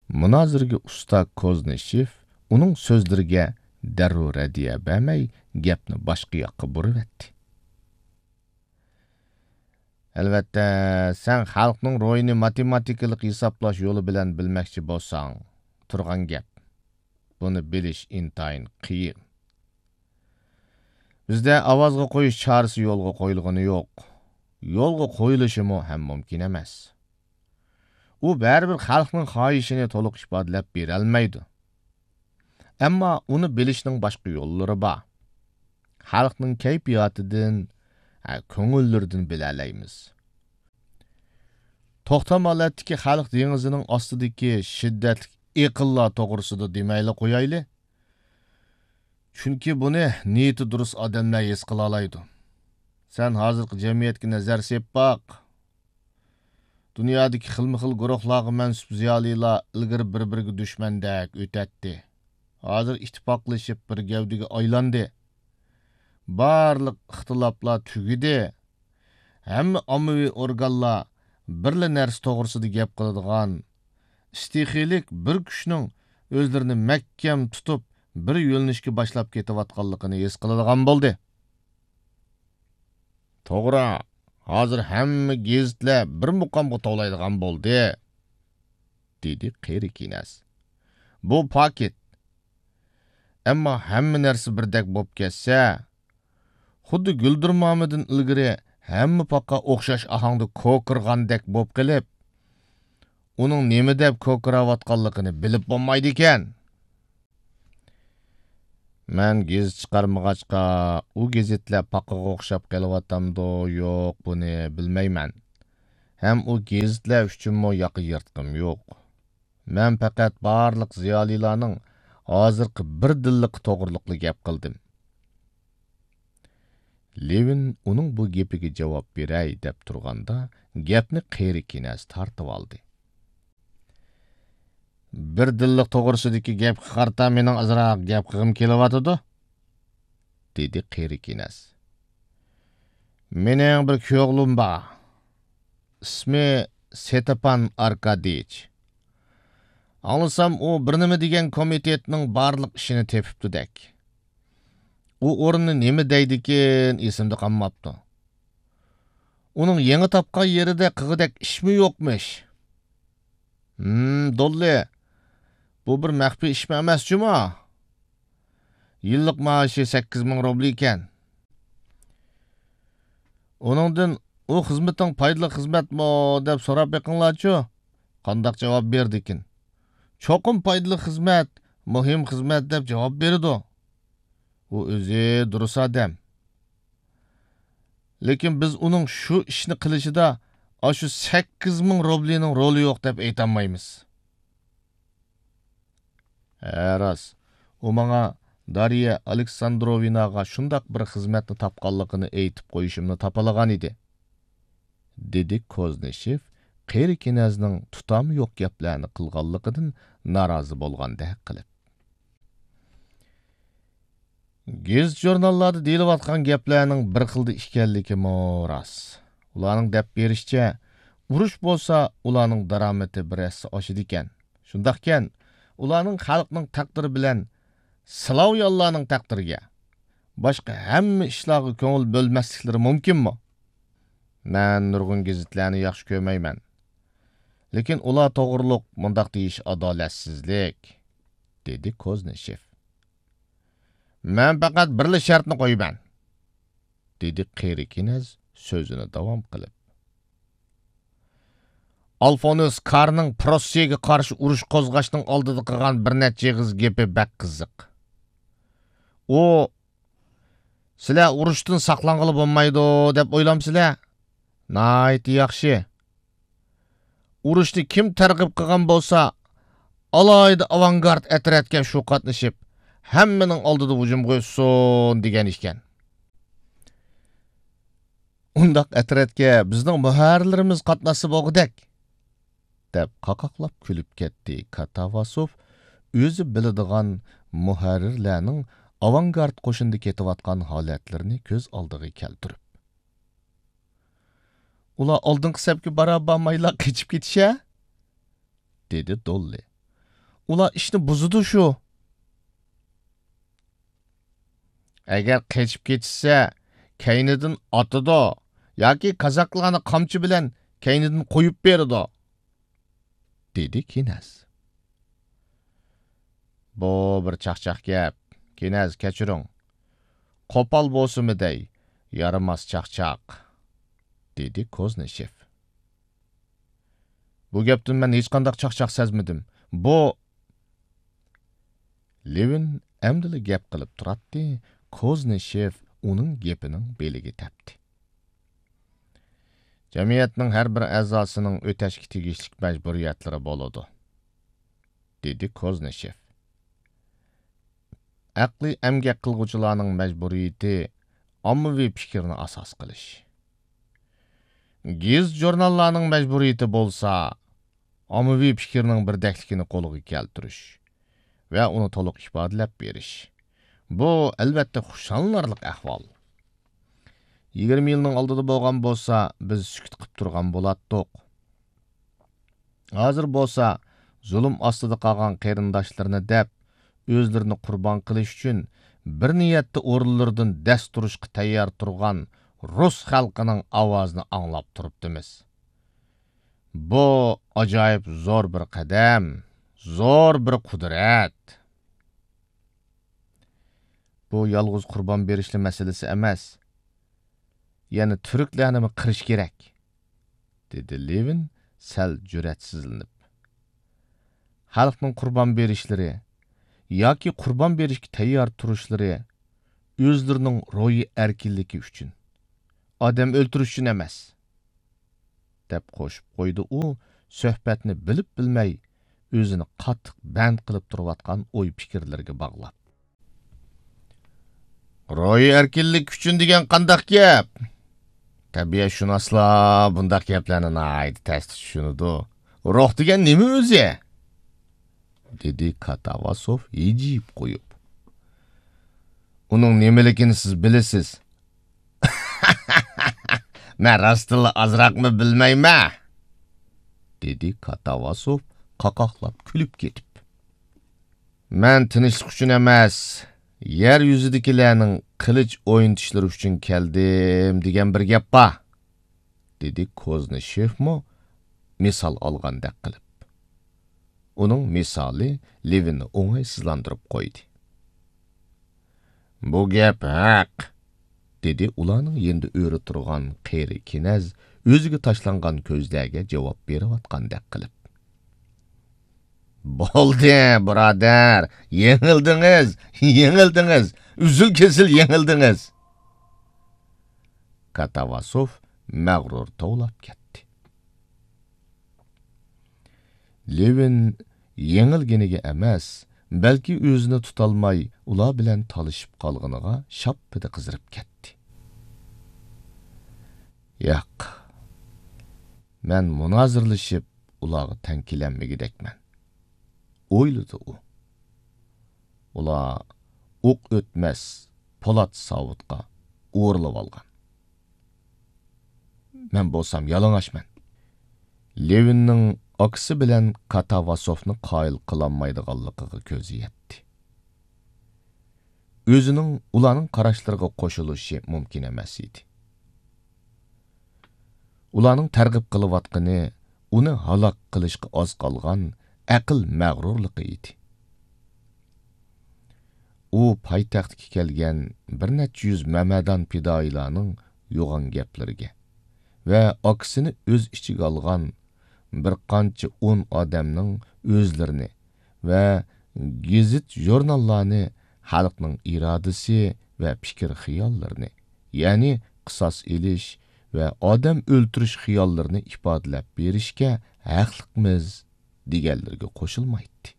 Munozirga usta Kozneshif uning so'zlariga darrov radiya bermay gapni boshqa yoqqa burib Albatta, sen xalqning ro'yini matematikalik hisoblash yo'li bilan bilmoqchi bo'lsang, turgan gap. Buni bilish intayin qiyin. Bizda ovozga qo'yish chorasi yo'lga qo'yilgani yo'q. Yo'lga qo'yilishi ham mumkin emas. U baribir xalqning xohishini to'liq ifodalab bera olmaydi. Ammo uni bilishning boshqa yo'llari bor. Xalqning kayfiyatidan, ko'ngillaridan bilalaymiz. To'xtamolatdagi xalq dengizining ostidagi shiddatli iqillar to'g'risida demayli qo'yayli. Chunki buni niyati durust odamlar his qila oladi. Sen hozirgi jamiyatga nazar sep baq. Dunyodagi xilma-xil guruhlarga mansub ziyolilar ilgari bir-biriga dushmandek o'tadi. Hozir ittifoqlashib bir gavdaga aylandi. Barliq ixtiloflar tugidi. Hamma ommaviy organlar birla narsa to'g'risida gap qiladigan, istixilik bir kuchning o'zlarini mahkam tutib, bir yo'lnishga boshlab ketayotganligini his qiladigan bo'ldi. To'g'ri, hozir hamma gazetlar bir muqomga to'laydigan bo'ldi, dedi Qerikinas. Bu paket. Ammo hamma narsa birdek bo'lib ketsa, xuddi Guldir Muhammadin ilgari hamma paqa o'xshash ahangda ko'kirgandek bo'lib qilib, uning nima deb ko'kirayotganligini bilib bo'lmaydi ekan. Men gazet chiqarmag'achqa, u gazetlar paqaga o'xshab qelyaptamdi, yo'q, buni bilmayman. Ham u gazetlar uchun yoqi yirtqim yo'q. Men faqat barliq ziyolilarning hozirgi bir dilliq to'g'riliqli gap qildim. Levin uning bu gapiga javob beray deb turganda, gapni Qerikinas tortib oldi. Bir dilliq to'g'risidagi gap qarta mening azroq gap qilgim kelyapti, dedi Qerikinas. Mening bir kuyovlim bor. Ismi Stepan Arkadiyevich. Anlasam u bir nima degan komitetning barliq ishini tepibdi-dek. U o'rinni nima deydikin esimda qolmabdi. Uning yangi topgan yerida qig'idek ishmi yo'qmish? Dolli. Bu bir maxfiy ishmi emas-chimi? Yillik maoshi 8000 rubl ekan. Uningdan u xizmating foydali xizmatmi deb so'rab beqinglarchi? Qandoq javob berdikin? Cho'qim foydali xizmat, muhim xizmat deb javob berdi. U o'zi durust odam. Lekin biz uning shu ishni qilishida shu 8000 rublining roli yo'q deb aytolmaymiz. Ras, u menga Darya Aleksandrovinaga shundoq bir xizmatni topganligini aytib qo'yishimni topalagan edi, dedi Kozneshev, Qerikinazning tutam yo'q gaplarni qilganligidan norozi bo'lgandek qilib. Gez jurnallarda deyilayotgan gaplarning bir xilda ekanligi mo'ras. Ularning deb berishcha, urush bo'lsa, ularning daromati birasi oshidi ekan. Shundaqkan, ularning xalqning taqdiri bilan Slavyanlarning taqdiriga boshqa hamma ishlarga ko'ngil bo'lmasliklari mumkinmi? Men nurg'un gazetlarni yaxshi ko'rmayman. Lekin ular to'g'riliq mundaq deyish adolatsizlik, dedi Kozneshev. Men faqat birli shartni qo'yman, dedi Qerikinaz so'zini davom qilib. Alfonso Karning Prossiyaga qarshi urush qo'zg'ashning oldida qilgan bir necha yig'iz gapi bak qiziq. U sizlar urushdan saqlanqili bo'lmaydi deb o'ylamsizlar? Nayt yaxshi. Urushni kim targ'ib qilgan bo'lsa, alayda avangard atratga shu qatnashib, hammaning oldida hujum qo'ysin degan ekan. Undaq atratga bizning muharrirlarimiz qatnashsa bo'lg'idek, deb qaqaqlab kulib ketdi Katavasov, o'zi biladigan muharrirlarning avangard qo'shinda ketayotgan holatlarini ko'z oldiga keltirib. Ular oldingi sabga barobar mayla qechib ketisha? Dedi Dolli. ular ishni buzidi shu. Agar qechib ketishsa, kaynidan otidi, yoki qozoqlarni qamchi bilan kaynidan qo'yib berdi, dedi Kinaz. Bu bir chaqchaq gap. Kinaz, kechiring. Qo'pol bo'lsimiday, yaramas chaqchaq, dedi Koznyshev. Bu gapdan men hech qanday chaqchaq sezmadim. Bu Levin amdili gap qilib turadi. Koznyshev uning gapining beliga tepdi. Jamiyatning har bir a'zosining o'tashga tegishli majburiyatlari bo'ladi, dedi Koznyshev. Aqliy emgak qilg'uvchilarning majburiyati ommaviy fikrni asos qilish. Giz jurnallarning majburiyati bo'lsa, ommaviy fikrning birdakligini qo'lga keltirish va uni to'liq ifodalab berish. Bu albatta xushonlarlik ahvol. 20 yilning oldida bo'lgan bo'lsa, biz sukut qilib turgan bo'latdik. Hozir bo'lsa, zulm ostida qolgan qarindoshlarni deb o'zlarini qurbon qilish uchun bir niyatda o'rinlardan dast turishga tayyor turgan Rus xalqining ovozini anglab turibdimiz. Bu ajoyib zo'r bir qadam, zo'r bir qudrat. Bu yolg'iz qurbon berishli masalasi emas. Yani Türklarni qirish kerak, dedi Levin sal jur'atsizlanib. Xalqning qurbon berishlari yoki qurbon berishga tayyor turishlari o'zlarining ro'yi erkinligi uchun, odam o'ltirish uchun emas, deb qo'shib qo'ydi u, suhbatni bilib bilmay o'zini qattiq band qilib turayotgan o'y fikrlarga bog'lab. Ro'yi erkinlik uchun degan qandaq gap? Tabiatshunoslar bundaq gaplarni naydi tasti tushunadi. Ruh degan nima o'zi? Dedi Katavasov ejib qo'yib. Uning nimaligini siz bilasiz. Men rostila azroqmi bilmayman, dedi Katavasov qaqoqlab kulib ketib. Men tinchlik uchun emas, yer yuzidagilarning qilich o'yintishlari uchun keldim degan bir gap bor, dedi Koznyshev misol olgandek qilib. Uning misoli Levinni o'ng'aysizlantirib qo'ydi. Bu gap haq, dedi ularning endi o'ri turgan qeri Kinaz o'ziga tashlangan ko'zlarga javob berayotgandek qilib. Bo'ldi, birodar, yengildingiz, uzul kesil yengildingiz. Katavasov mag'rur tovlab ketdi. Levin yengilginiga emas, balki o'zini tutolmay ular bilan talishib qolganiga shappida qizirib ketdi. Yo'q, men munozirlashib ularga tankilanmagidekman, o'yladi u. Ular o'q o'tmas polat savutga o'rilib olgan. Men bo'lsam yalang'ashman. Levinning aksi bilan Katavasovni qoyil qilolmaydiganligiga ko'zi yetdi. O'zining ularning qarashlariga qo'shilishi mumkin emas edi. Ularning targ'ib qilayotgani uni halok qilishga oz qolgan aql mag'rurligi edi. U poytaxtga kelgan bir necha yuz mamadan fidoilarning yo'g'on gaplariga va aksini o'z ichiga olgan bir qancha 10 odamning o'zlarini va gazet jurnallarni xalqning irodasi va fikr xiyollarini, ya'ni qisos elish va odam o'ltirish xiyollarini ifodalab berishga haqliqmiz deganlarga qo'shilmaydi.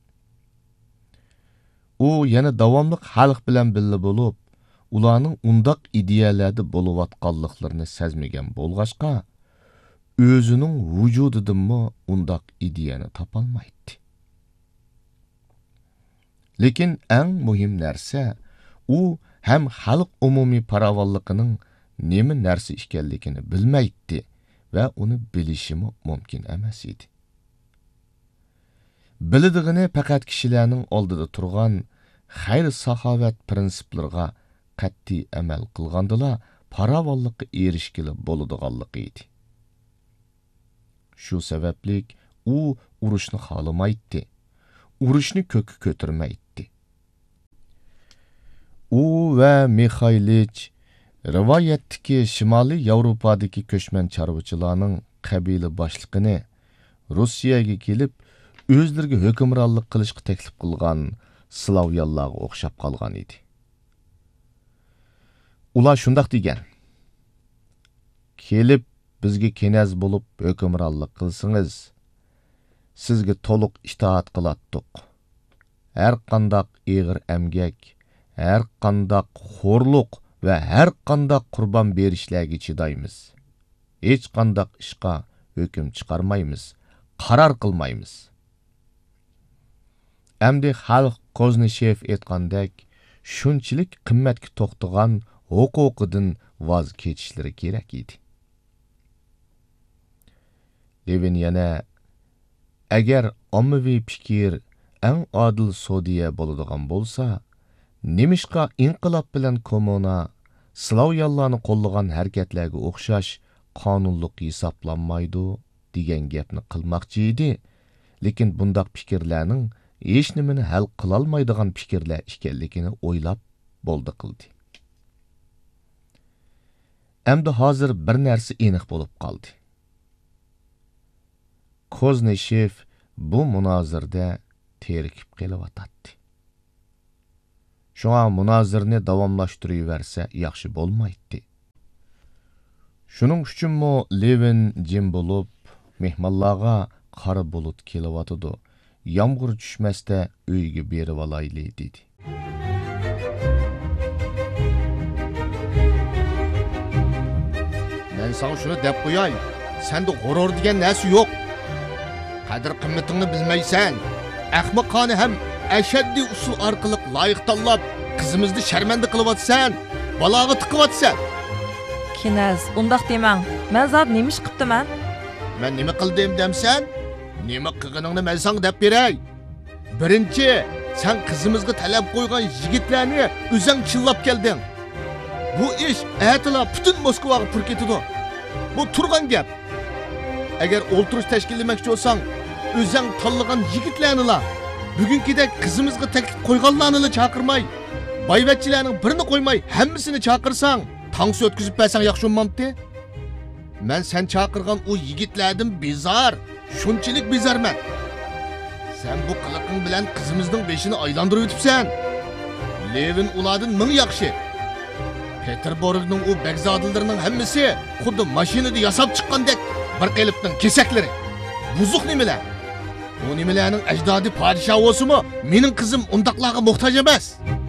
U yana davomli xalq bilan birga bo'lib, ularning undaq ideyalarda bo'layotganliklarini sezmagan bo'lg'achqa, o'zining vujudidanmi undaq ideyani topolmaydi. Lekin eng muhim narsa, u ham xalq umumiy farovonligining nima narsa ekanligini bilmaydi va uni bilishi mumkin emas edi. Bilidigini faqat kishilarning oldida turgan xayr-saxovat prinsiplarga qat'iy amal qilgandila farovonlikqa erishgili bo'ladiganligi edi. Shu sabablik u urushni xolamaydi, urushni ko'kka ko'tarmaydi. U va Mixaylich rivoyatdagi Shimoliy Yevropadagi ko'chman chorvachilarning qabila boshlig'ini Rossiyaga kelib, o'zlariga hukmronlik qilishga taklif qilgan Slavyanlarga o'xshab qolgan edi. Ular shundoq degan: "Kelib bizga kenaz bo'lib hukmronlik qilsangiz, sizga to'liq itoat qilatdik. Har qanday ig'ir emgak, har qanday xo'rliq va har qanday qurbon berishlarga chidaymiz. Hech qanday ishqa hukm chiqarmaymiz, qaror qilmaymiz." Endi xalq Koznishev aytgandek, shunchalik qimmatga to'xtagan huquqidan voz kechishlari kerak edi. Levin yana, agar ommaviy fikr eng odil sodiya bo'ladigan bo'lsa, nemishqa inqilob bilan kommuna Slavyanlarni qo'llagan harakatlarga o'xshash qonunliq hisoblanmaydi degan gapni qilmoqchi edi, lekin bundaq fikrlarning hech nimani hal qilolmaydigan fikrlar ekanligini o'ylab bo'ldi qildi. Endi hozir bir narsa aniq bo'lib qoldi. Koznishev bu munozirda terikib qelyotdi. Shunga munozirni davomlashtiraversa yaxshi bo'lmaydi. Shuning uchunmi Levin jim bo'lib, mehmonlarga qora bulut kelyotdi. Yomg'ir tushmasda uyga berib olayli dedi. Men sana shuni deb qo'yay, senda g'urur degan narsa yo'q. Qadr qimmatingni bilmaysan. Ahmoqona ham ashaddiy usul orqali loyiq tanlab, qizimizni sharmanda qilyapsan, baloga tiqyapsan. Kinaz, undaq demang. Men zot nima ish qilibman? Men nima qildim demsan? Nima qilganingni men senga deb beray. Birinchi, sen qizimizga talab qo'ygan yigitlarni o'zing chillab kelding. Bu ish aytila butun Moskvaga pur ketdi. Bu turgan gap. Agar o'ltirish tashkillamoqchi bo'lsang, o'zing tanlagan yigitlarni bugünkidek qizimizga taklif qo'yganlarni chaqirmay, boyvachchilarning birini qo'ymay, hammasini chaqirsan, tangsi o'tkazib bersang yaxshi bo'lmamdi? Men sen chaqirgan o yigitlardan bezar, shunchalik bezarman. Sen bu qiliqing bilan qizimizning beshini aylantirib o'tibsan. Levin ulardan ming yaxshi. Peterburgning o begzodilarining hammasi xuddi mashinada yasab chiqqandek bir qilibning kesaklari. Buzuq nimalar? Bu nimalarning ajdodi podshoh bo'lsa-mu, mening qizim undaqlarga muhtoj emas.